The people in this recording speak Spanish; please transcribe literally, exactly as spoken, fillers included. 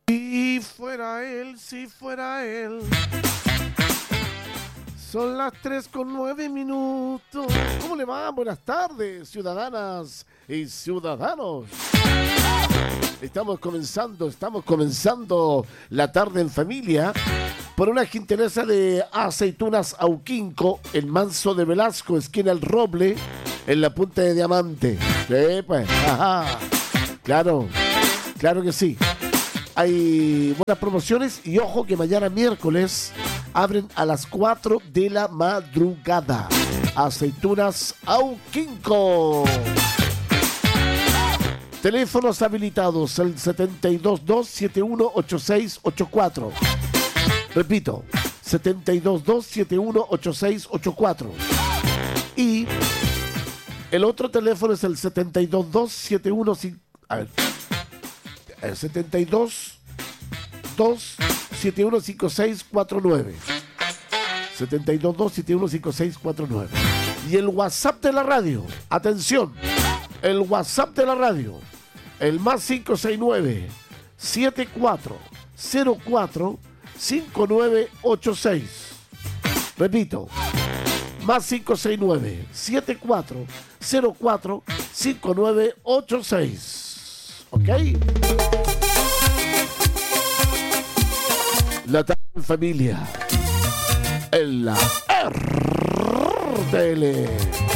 Si fuera él, si fuera él. Son las tres con nueve minutos. ¿Cómo le va? Buenas tardes, ciudadanas y ciudadanos. Estamos comenzando, estamos comenzando la tarde en familia por una gentileza de Aceitunas Auquinco, en Manso de Velasco, esquina El Roble, en la Punta de Diamante. Sí, pues, ajá. Claro, claro que sí. Hay buenas promociones y ojo que mañana miércoles abren a las cuatro de la madrugada. Aceitunas Auquinco. Teléfonos habilitados el setenta y dos dos setenta y uno ochenta y seis ochenta y cuatro. Repito, setenta y dos dos setenta y uno ochenta y seis ochenta y cuatro. Y el otro teléfono es el setenta y dos dos setenta y uno... A ver, el setenta y dos dos setenta y uno cincuenta y seis cuarenta y nueve. setenta y dos dos setenta y uno cincuenta y seis cuarenta y nueve. Y el WhatsApp de la radio, atención, el WhatsApp de la radio, el más cinco seis nueve setenta y cuatro cero cuatro cinco nueve ocho seis. Repito, más cinco seis nueve setenta y cuatro cero cuatro cinco nueve ocho seis. ¿Ok? La tarde en familia en la R T L.